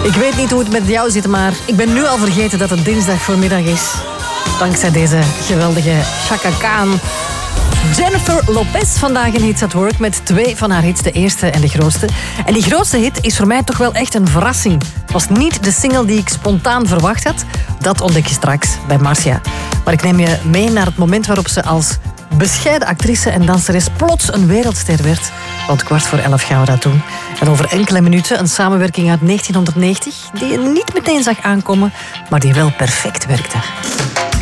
Ik weet niet hoe het met jou zit, maar ik ben nu al vergeten dat het dinsdag voormiddag is. Dankzij deze geweldige Chaka Khan. Jennifer Lopez vandaag in Hits at Work met 2 van haar hits, de eerste en de grootste. En die grootste hit is voor mij toch wel echt een verrassing. Het was niet de single die ik spontaan verwacht had. Dat ontdek je straks bij Marcia. Maar ik neem je mee naar het moment waarop ze als bescheiden actrice en danseres plots een wereldster werd. Rond 11:15 gaan we dat doen. En over enkele minuten een samenwerking uit 1990 die je niet meteen zag aankomen, maar die wel perfect werkte.